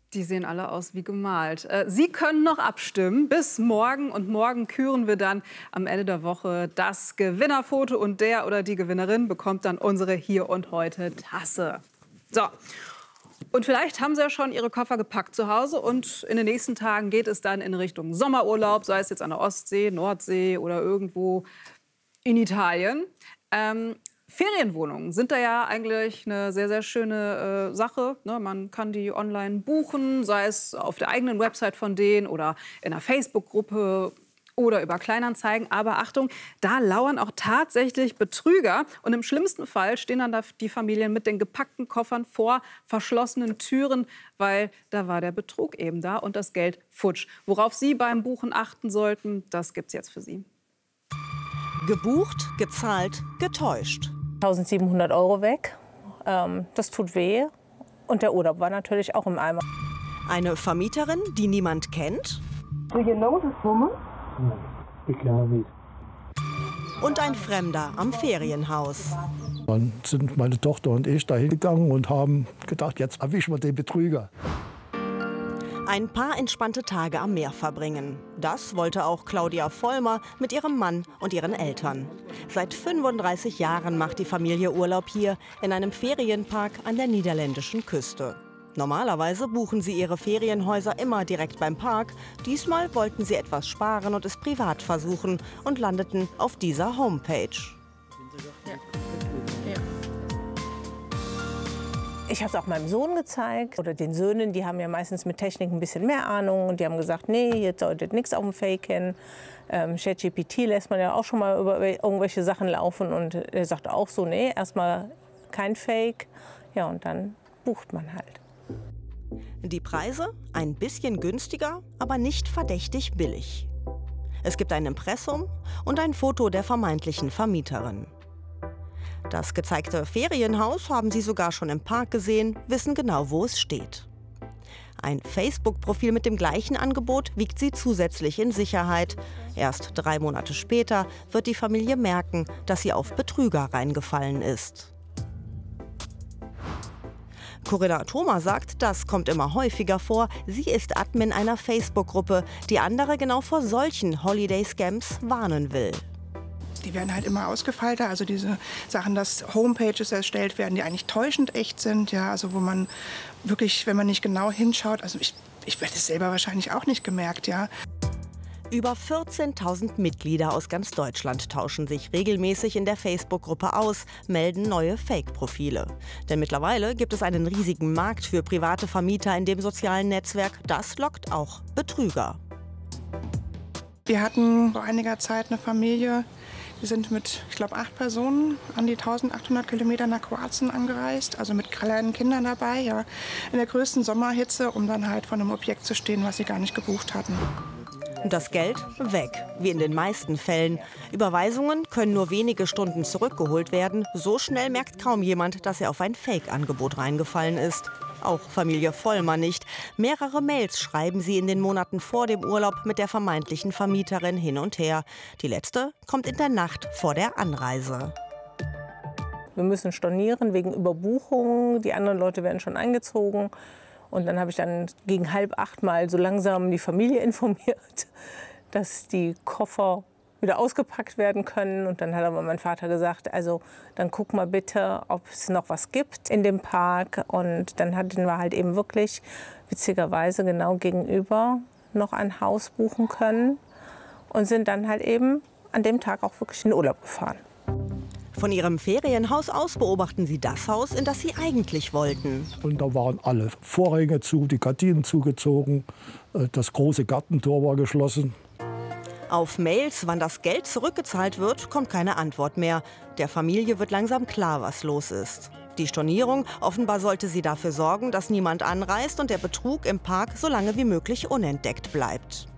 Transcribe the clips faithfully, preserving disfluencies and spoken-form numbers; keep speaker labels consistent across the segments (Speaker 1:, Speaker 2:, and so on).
Speaker 1: Die sehen alle aus wie gemalt. Äh, Sie können noch abstimmen bis morgen. Und morgen küren wir dann am Ende der Woche das Gewinnerfoto. Und der oder die Gewinnerin bekommt dann unsere Hier und Heute Tasse. So. Und vielleicht haben Sie ja schon Ihre Koffer gepackt zu Hause. Und in den nächsten Tagen geht es dann in Richtung Sommerurlaub. Sei es jetzt an der Ostsee, Nordsee oder irgendwo in Italien. Ähm, Ferienwohnungen sind da ja eigentlich eine sehr, sehr schöne äh, Sache. Ne? Man kann die online buchen, sei es auf der eigenen Website von denen oder in einer Facebook-Gruppe oder über Kleinanzeigen. Aber Achtung, da lauern auch tatsächlich Betrüger. Und im schlimmsten Fall stehen dann da die Familien mit den gepackten Koffern vor verschlossenen Türen, weil da war der Betrug eben da und das Geld futsch. Worauf Sie beim Buchen achten sollten, das gibt's jetzt für Sie.
Speaker 2: Gebucht, gezahlt, getäuscht.
Speaker 3: eintausendsiebenhundert Euro weg. Ähm, das tut weh. Und der Urlaub war natürlich auch im Eimer.
Speaker 2: Eine Vermieterin, die niemand kennt.
Speaker 4: Do you know this woman?
Speaker 5: Nein, ich kenne nicht.
Speaker 2: Und ein Fremder am Ferienhaus.
Speaker 5: Dann sind meine Tochter und ich da hingegangen und haben gedacht, jetzt erwischen wir den Betrüger.
Speaker 2: Ein paar entspannte Tage am Meer verbringen. Das wollte auch Claudia Vollmer mit ihrem Mann und ihren Eltern. Seit fünfunddreißig Jahren macht die Familie Urlaub hier in einem Ferienpark an der niederländischen Küste. Normalerweise buchen sie ihre Ferienhäuser immer direkt beim Park. Diesmal wollten sie etwas sparen und es privat versuchen und landeten auf dieser Homepage.
Speaker 3: Ja. Ja. Ich habe es auch meinem Sohn gezeigt oder den Söhnen, die haben ja meistens mit Technik ein bisschen mehr Ahnung und die haben gesagt, nee, jetzt solltet nichts auf dem Fake hin. Ähm, ChatGPT lässt man ja auch schon mal über irgendwelche Sachen laufen und er sagt auch so, nee, erstmal kein Fake. Ja, und dann bucht man halt.
Speaker 2: Die Preise ein bisschen günstiger, aber nicht verdächtig billig. Es gibt ein Impressum und ein Foto der vermeintlichen Vermieterin. Das gezeigte Ferienhaus haben sie sogar schon im Park gesehen, wissen genau, wo es steht. Ein Facebook-Profil mit dem gleichen Angebot wiegt sie zusätzlich in Sicherheit. Erst drei Monate später wird die Familie merken, dass sie auf Betrüger reingefallen ist. Corinna Thoma sagt, das kommt immer häufiger vor. Sie ist Admin einer Facebook-Gruppe, die andere genau vor solchen Holiday-Scams warnen will.
Speaker 6: Die werden halt immer ausgefeilter, also diese Sachen, dass Homepages erstellt werden, die eigentlich täuschend echt sind, ja, also wo man wirklich, wenn man nicht genau hinschaut, also ich, ich werde es selber wahrscheinlich auch nicht gemerkt, ja.
Speaker 2: Über vierzehntausend Mitglieder aus ganz Deutschland tauschen sich regelmäßig in der Facebook-Gruppe aus, melden neue Fake-Profile. Denn mittlerweile gibt es einen riesigen Markt für private Vermieter in dem sozialen Netzwerk. Das lockt auch Betrüger.
Speaker 6: Wir hatten vor einiger Zeit eine Familie, wir sind mit, ich glaube, acht Personen an die eintausendachthundert Kilometer nach Kroatien angereist, also mit kleinen Kindern dabei, ja, in der größten Sommerhitze, um dann halt vor einem Objekt zu stehen, was sie gar nicht gebucht hatten.
Speaker 2: Das Geld weg, wie in den meisten Fällen. Überweisungen können nur wenige Stunden zurückgeholt werden. So schnell merkt kaum jemand, dass er auf ein Fake-Angebot reingefallen ist. Auch Familie Vollmer nicht. Mehrere Mails schreiben sie in den Monaten vor dem Urlaub mit der vermeintlichen Vermieterin hin und her. Die letzte kommt in der Nacht vor der Anreise.
Speaker 3: Wir müssen stornieren wegen Überbuchung. Die anderen Leute werden schon eingezogen. Und dann habe ich dann gegen halb acht mal so langsam die Familie informiert, dass die Koffer wieder ausgepackt werden können. Und dann hat aber mein Vater gesagt, also dann guck mal bitte, ob es noch was gibt in dem Park. Und dann hatten wir halt eben wirklich witzigerweise genau gegenüber noch ein Haus buchen können und sind dann halt eben an dem Tag auch wirklich in den Urlaub gefahren.
Speaker 2: Von ihrem Ferienhaus aus beobachten sie das Haus, in das sie eigentlich wollten.
Speaker 5: Und da waren alle Vorhänge zu, die Gardinen zugezogen, das große Gartentor war geschlossen.
Speaker 2: Auf Mails, wann das Geld zurückgezahlt wird, kommt keine Antwort mehr. Der Familie wird langsam klar, was los ist. Die Stornierung, offenbar sollte sie dafür sorgen, dass niemand anreist und der Betrug im Park so lange wie möglich unentdeckt bleibt.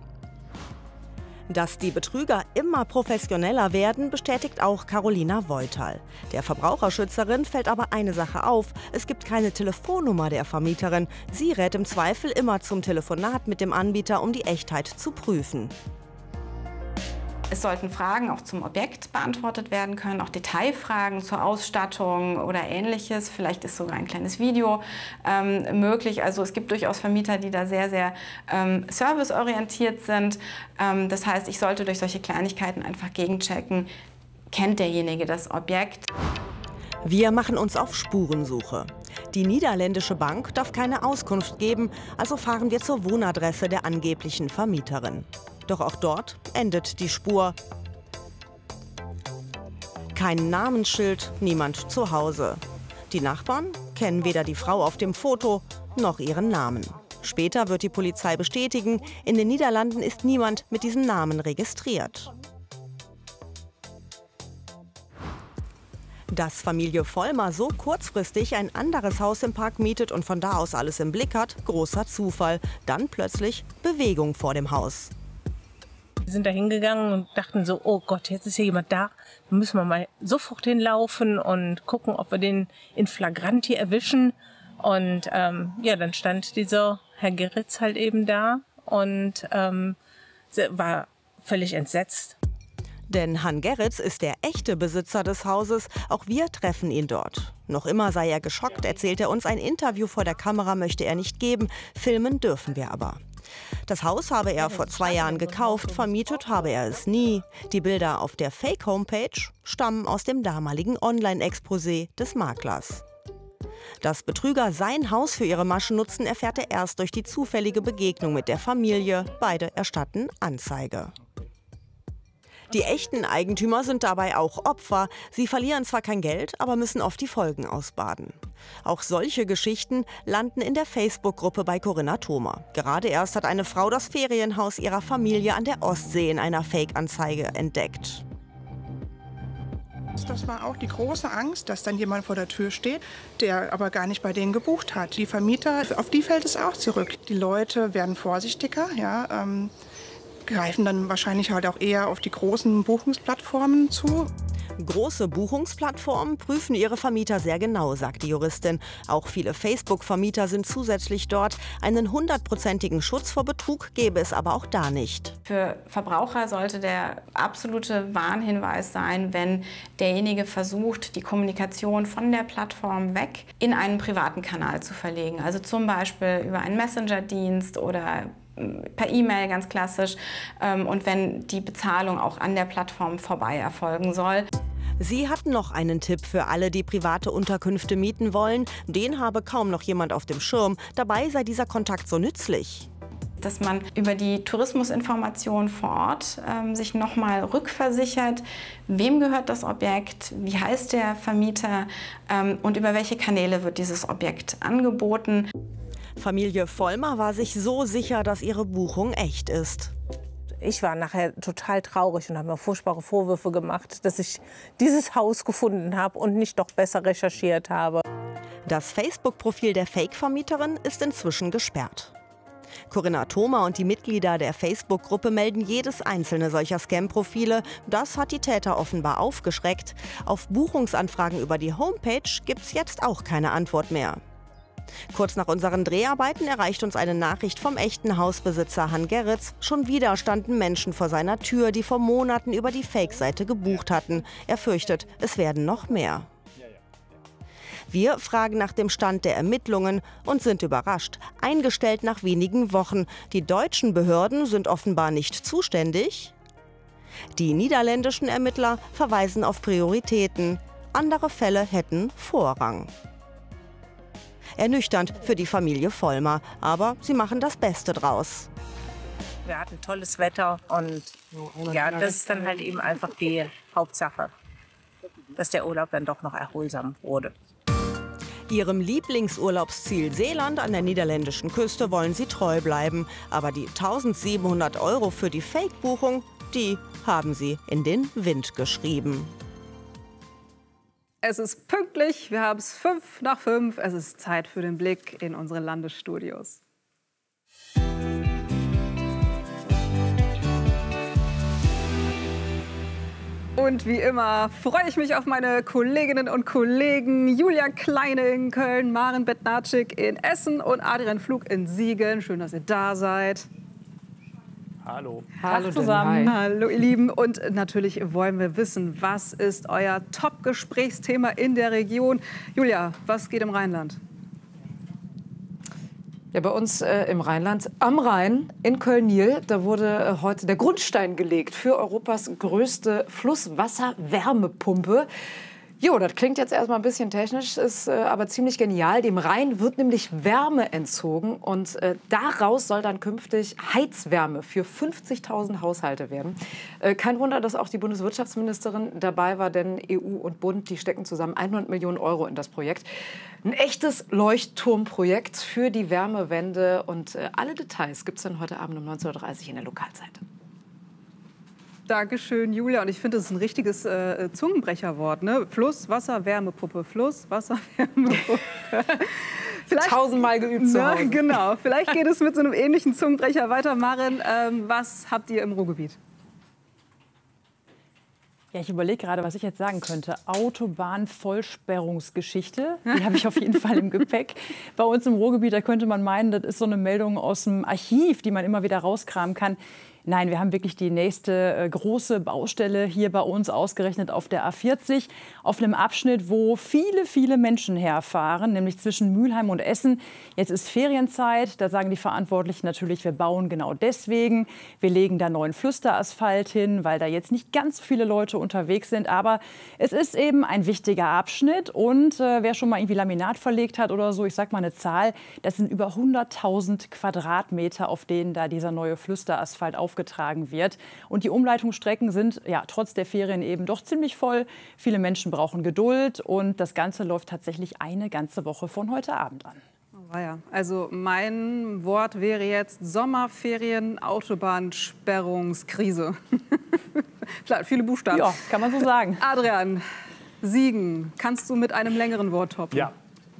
Speaker 2: Dass die Betrüger immer professioneller werden, bestätigt auch Carolina Voital. Der Verbraucherschützerin fällt aber eine Sache auf: Es gibt keine Telefonnummer der Vermieterin. Sie rät im Zweifel immer zum Telefonat mit dem Anbieter, um die Echtheit zu prüfen.
Speaker 7: Es sollten Fragen auch zum Objekt beantwortet werden können, auch Detailfragen zur Ausstattung oder Ähnliches. Vielleicht ist sogar ein kleines Video ähm, möglich. Also es gibt durchaus Vermieter, die da sehr, sehr ähm, serviceorientiert sind. Ähm, das heißt, ich sollte durch solche Kleinigkeiten einfach gegenchecken, kennt derjenige das Objekt.
Speaker 2: Wir machen uns auf Spurensuche. Die niederländische Bank darf keine Auskunft geben, also fahren wir zur Wohnadresse der angeblichen Vermieterin. Doch auch dort endet die Spur. Kein Namensschild, niemand zu Hause. Die Nachbarn kennen weder die Frau auf dem Foto noch ihren Namen. Später wird die Polizei bestätigen, in den Niederlanden ist niemand mit diesem Namen registriert. Dass Familie Vollmer so kurzfristig ein anderes Haus im Park mietet und von da aus alles im Blick hat, großer Zufall. Dann plötzlich Bewegung vor dem Haus.
Speaker 3: Wir sind da hingegangen und dachten so, oh Gott, jetzt ist hier jemand da. Da müssen wir mal sofort hinlaufen und gucken, ob wir den in Flagranti erwischen. Und ähm, ja, dann stand dieser Herr Gerritz halt eben da und ähm, war völlig entsetzt.
Speaker 2: Denn Han Gerritz ist der echte Besitzer des Hauses. Auch wir treffen ihn dort. Noch immer sei er geschockt, erzählt er uns. Ein Interview vor der Kamera möchte er nicht geben. Filmen dürfen wir aber. Das Haus habe er vor zwei Jahren gekauft, vermietet habe er es nie. Die Bilder auf der Fake-Homepage stammen aus dem damaligen Online-Exposé des Maklers. Dass Betrüger sein Haus für ihre Maschen nutzen, erfährt er erst durch die zufällige Begegnung mit der Familie. Beide erstatten Anzeige. Die echten Eigentümer sind dabei auch Opfer. Sie verlieren zwar kein Geld, aber müssen oft die Folgen ausbaden. Auch solche Geschichten landen in der Facebook-Gruppe bei Corinna Thoma. Gerade erst hat eine Frau das Ferienhaus ihrer Familie an der Ostsee in einer Fake-Anzeige entdeckt.
Speaker 6: Das war auch die große Angst, dass dann jemand vor der Tür steht, der aber gar nicht bei denen gebucht hat. Die Vermieter, auf die fällt es auch zurück. Die Leute werden vorsichtiger, ja, ähm, greifen dann wahrscheinlich halt auch eher auf die großen Buchungsplattformen zu.
Speaker 2: Große Buchungsplattformen prüfen ihre Vermieter sehr genau, sagt die Juristin. Auch viele Facebook-Vermieter sind zusätzlich dort. Einen hundertprozentigen Schutz vor Betrug gäbe es aber auch da nicht.
Speaker 7: Für Verbraucher sollte der absolute Warnhinweis sein, wenn derjenige versucht, die Kommunikation von der Plattform weg in einen privaten Kanal zu verlegen. Also zum Beispiel über einen Messenger-Dienst oder per E-Mail, ganz klassisch. Und wenn die Bezahlung auch an der Plattform vorbei erfolgen soll.
Speaker 2: Sie hat noch einen Tipp für alle, die private Unterkünfte mieten wollen. Den habe kaum noch jemand auf dem Schirm. Dabei sei dieser Kontakt so nützlich.
Speaker 7: Dass man über die Tourismusinformation vor Ort ähm, sich nochmal rückversichert, wem gehört das Objekt, wie heißt der Vermieter ähm, und über welche Kanäle wird dieses Objekt angeboten.
Speaker 2: Familie Vollmer war sich so sicher, dass ihre Buchung echt ist.
Speaker 3: Ich war nachher total traurig und habe mir furchtbare Vorwürfe gemacht, dass ich dieses Haus gefunden habe und nicht doch besser recherchiert habe.
Speaker 2: Das Facebook-Profil der Fake-Vermieterin ist inzwischen gesperrt. Corinna Thoma und die Mitglieder der Facebook-Gruppe melden jedes einzelne solcher Scam-Profile. Das hat die Täter offenbar aufgeschreckt. Auf Buchungsanfragen über die Homepage gibt es jetzt auch keine Antwort mehr. Kurz nach unseren Dreharbeiten erreicht uns eine Nachricht vom echten Hausbesitzer Han Gerritz. Schon wieder standen Menschen vor seiner Tür, die vor Monaten über die Fake-Seite gebucht hatten. Er fürchtet, es werden noch mehr. Wir fragen nach dem Stand der Ermittlungen und sind überrascht. Eingestellt nach wenigen Wochen. Die deutschen Behörden sind offenbar nicht zuständig. Die niederländischen Ermittler verweisen auf Prioritäten. Andere Fälle hätten Vorrang. Ernüchternd für die Familie Vollmer, aber sie machen das Beste draus.
Speaker 3: Wir hatten tolles Wetter und ja, das ist dann halt eben einfach die Hauptsache, dass der Urlaub dann doch noch erholsam wurde.
Speaker 2: Ihrem Lieblingsurlaubsziel Seeland an der niederländischen Küste wollen sie treu bleiben. Aber die tausendsiebenhundert Euro für die Fake-Buchung, die haben sie in den Wind geschrieben.
Speaker 1: Es ist pünktlich, wir haben es fünf nach fünf. Es ist Zeit für den Blick in unsere Landesstudios. Und wie immer freue ich mich auf meine Kolleginnen und Kollegen. Julia Kleine in Köln, Maren Bednarczyk in Essen und Adrian Flug in Siegen. Schön, dass ihr da seid.
Speaker 8: Hallo.
Speaker 1: Hallo zusammen. Hallo ihr Lieben. Und natürlich wollen wir wissen, was ist euer Top-Gesprächsthema in der Region? Julia, was geht im Rheinland?
Speaker 9: Ja, bei uns äh, im Rheinland, am Rhein, in Köln-Niel, da wurde äh, heute der Grundstein gelegt für Europas größte Flusswasser-Wärmepumpe. Jo, das klingt jetzt erstmal ein bisschen technisch, ist äh, aber ziemlich genial. Dem Rhein wird nämlich Wärme entzogen und äh, daraus soll dann künftig Heizwärme für fünfzigtausend Haushalte werden. Äh, kein Wunder, dass auch die Bundeswirtschaftsministerin dabei war, denn E U und Bund, die stecken zusammen hundert Millionen Euro in das Projekt. Ein echtes Leuchtturmprojekt für die Wärmewende und äh, alle Details gibt es dann heute Abend um neunzehn Uhr dreißig in der Lokalzeit.
Speaker 1: Dankeschön, Julia. Und ich finde, das ist ein richtiges äh, Zungenbrecherwort. Ne? Fluss, Wasser, Wärmepuppe. Fluss, Wasser, Wärmepuppe. Vielleicht,
Speaker 9: Tausendmal geübt zu Hause.
Speaker 1: Na, genau. Vielleicht geht es mit so einem ähnlichen Zungenbrecher weiter. Maren, ähm, was habt ihr im Ruhrgebiet?
Speaker 10: Ja, ich überlege gerade, was ich jetzt sagen könnte. Autobahnvollsperrungsgeschichte, die habe ich auf jeden Fall im Gepäck. Bei uns im Ruhrgebiet, da könnte man meinen, das ist so eine Meldung aus dem Archiv, die man immer wieder rauskramen kann. Nein, wir haben wirklich die nächste äh, große Baustelle hier bei uns ausgerechnet auf der A vierzig, auf einem Abschnitt, wo viele, viele Menschen herfahren, nämlich zwischen Mülheim und Essen. Jetzt ist Ferienzeit, da sagen die Verantwortlichen natürlich, wir bauen genau deswegen. Wir legen da neuen Flüsterasphalt hin, weil da jetzt nicht ganz so viele Leute unterwegs sind. Aber es ist eben ein wichtiger Abschnitt und äh, wer schon mal irgendwie Laminat verlegt hat oder so, ich sag mal eine Zahl, das sind über hunderttausend Quadratmeter, auf denen da dieser neue Flüsterasphalt aufgetragen wird. Und die Umleitungsstrecken sind ja trotz der Ferien eben doch ziemlich voll. Viele Menschen brauchen Geduld und das Ganze läuft tatsächlich eine ganze Woche von heute Abend an.
Speaker 1: Oh ja. Also mein Wort wäre jetzt Sommerferien, Autobahnsperrungskrise. Klar, viele Buchstaben.
Speaker 10: Ja, kann man so sagen.
Speaker 1: Adrian, Siegen, kannst du mit einem längeren Wort toppen?
Speaker 8: Ja.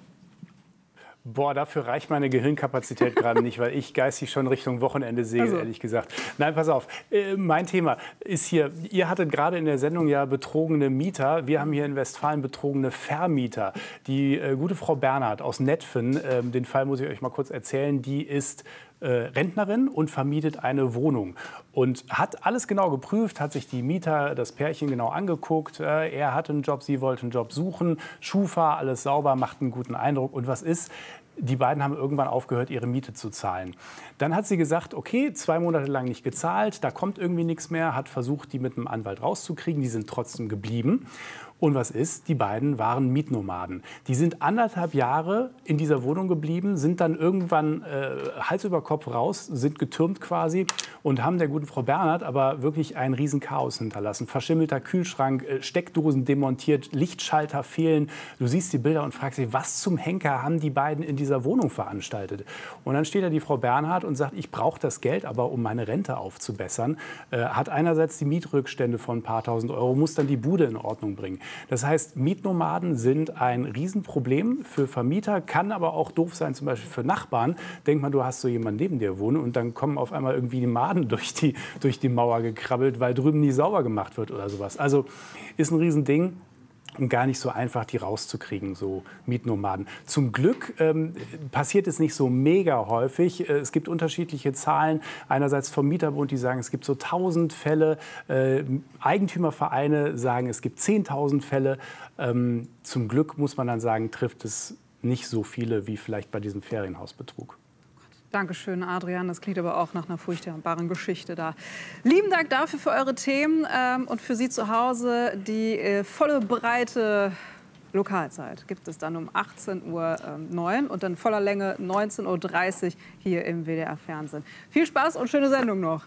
Speaker 8: Boah, dafür reicht meine Gehirnkapazität gerade nicht, weil ich geistig schon Richtung Wochenende sehe, also. ehrlich gesagt. Nein, pass auf. Äh, mein Thema ist hier, ihr hattet gerade in der Sendung ja betrogene Mieter. Wir haben hier in Westfalen betrogene Vermieter. Die äh, gute Frau Bernhard aus Netphen, äh, den Fall muss ich euch mal kurz erzählen, die ist Äh, Rentnerin und vermietet eine Wohnung und hat alles genau geprüft, hat sich die Mieter, das Pärchen genau angeguckt. Äh, er hatte einen Job, sie wollte einen Job suchen, Schufa, alles sauber, macht einen guten Eindruck. Und was ist? Die beiden haben irgendwann aufgehört, ihre Miete zu zahlen. Dann hat sie gesagt, okay, zwei Monate lang nicht gezahlt, da kommt irgendwie nichts mehr, hat versucht, die mit einem Anwalt rauszukriegen, die sind trotzdem geblieben. Und was ist? Die beiden waren Mietnomaden. Die sind anderthalb Jahre in dieser Wohnung geblieben, sind dann irgendwann äh, Hals über Kopf raus, sind getürmt quasi und haben der guten Frau Bernhard aber wirklich ein Riesenchaos hinterlassen. Verschimmelter Kühlschrank, äh, Steckdosen demontiert, Lichtschalter fehlen. Du siehst die Bilder und fragst dich, was zum Henker haben die beiden in dieser Wohnung veranstaltet? Und dann steht da die Frau Bernhard und sagt, ich brauche das Geld, aber um meine Rente aufzubessern. Äh, hat einerseits die Mietrückstände von ein paar tausend Euro, muss dann die Bude in Ordnung bringen. Das heißt, Mietnomaden sind ein Riesenproblem für Vermieter, kann aber auch doof sein, zum Beispiel für Nachbarn. Denk mal, du hast so jemanden neben dir wohnen und dann kommen auf einmal irgendwie die Maden durch die, durch die Mauer gekrabbelt, weil drüben nie sauber gemacht wird oder sowas. Also ist ein Riesending. Und gar nicht so einfach, die rauszukriegen, so Mietnomaden. Zum Glück ähm, passiert es nicht so mega häufig. Es gibt unterschiedliche Zahlen. Einerseits vom Mieterbund, die sagen, es gibt so tausend Fälle. Äh, Eigentümervereine sagen, es gibt zehntausend Fälle. Ähm, zum Glück, muss man dann sagen, trifft es nicht so viele wie vielleicht bei diesem Ferienhausbetrug.
Speaker 1: Dankeschön, Adrian. Das klingt aber auch nach einer furchtbaren Geschichte da. Lieben Dank dafür für eure Themen ähm, und für Sie zu Hause die äh, volle Breite Lokalzeit gibt es dann um achtzehn Uhr neun und dann voller Länge neunzehn Uhr dreißig hier im W D R Fernsehen. Viel Spaß und schöne Sendung noch.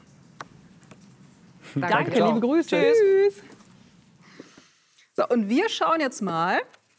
Speaker 10: Danke, Danke liebe Grüße.
Speaker 1: Tschüss. So, und wir schauen jetzt mal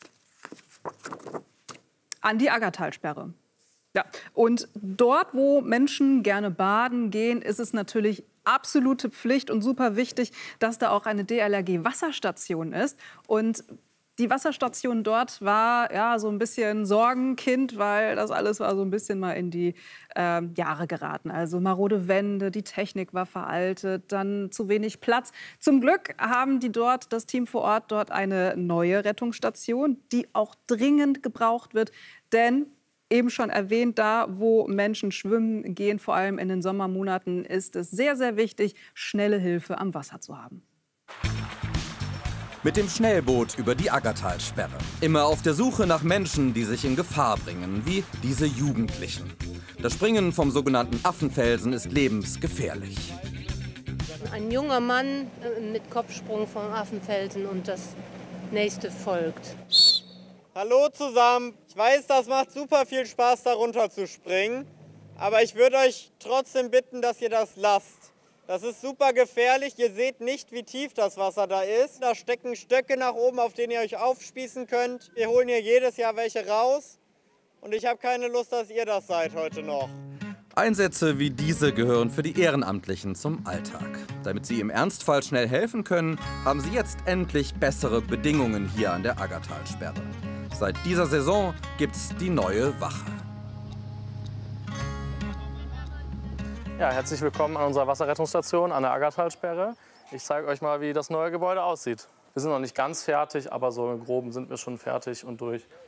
Speaker 1: an die Aggertalsperre. Ja, und dort, wo Menschen gerne baden gehen, ist es natürlich absolute Pflicht und super wichtig, dass da auch eine D L R G-Wasserstation ist. Und die Wasserstation dort war ja so ein bisschen Sorgenkind, weil das alles war so ein bisschen mal in die äh, Jahre geraten. Also marode Wände, die Technik war veraltet, dann zu wenig Platz. Zum Glück haben die dort, das Team vor Ort, dort eine neue Rettungsstation, die auch dringend gebraucht wird, denn eben schon erwähnt, da wo Menschen schwimmen gehen, vor allem in den Sommermonaten, ist es sehr, sehr wichtig, schnelle Hilfe am Wasser zu haben.
Speaker 11: Mit dem Schnellboot über die Aggertalsperre. Immer auf der Suche nach Menschen, die sich in Gefahr bringen, wie diese Jugendlichen. Das Springen vom sogenannten Affenfelsen ist lebensgefährlich.
Speaker 12: Ein junger Mann mit Kopfsprung vom Affenfelsen und das nächste folgt.
Speaker 13: Hallo zusammen. Ich weiß, das macht super viel Spaß, darunter zu springen. Aber ich würde euch trotzdem bitten, dass ihr das lasst. Das ist super gefährlich. Ihr seht nicht, wie tief das Wasser da ist. Da stecken Stöcke nach oben, auf denen ihr euch aufspießen könnt. Wir holen hier jedes Jahr welche raus. Und ich habe keine Lust, dass ihr das seid heute noch.
Speaker 11: Einsätze wie diese gehören für die Ehrenamtlichen zum Alltag. Damit sie im Ernstfall schnell helfen können, haben sie jetzt endlich bessere Bedingungen hier an der Aggertalsperre. Seit dieser Saison gibt's die neue Wache.
Speaker 14: Ja, herzlich willkommen an unserer Wasserrettungsstation an der Aggertalsperre. Ich zeige euch mal, wie das neue Gebäude aussieht. Wir sind noch nicht ganz fertig, aber so im Groben sind wir schon fertig und durch.